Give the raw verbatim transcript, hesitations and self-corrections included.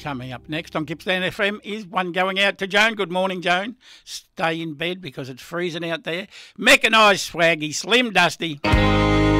Coming up next on Gippsland F M is one going out to Joan. Good morning, Joan. Stay in bed because it's freezing out there. Mechanised Swaggy, Slim Dusty.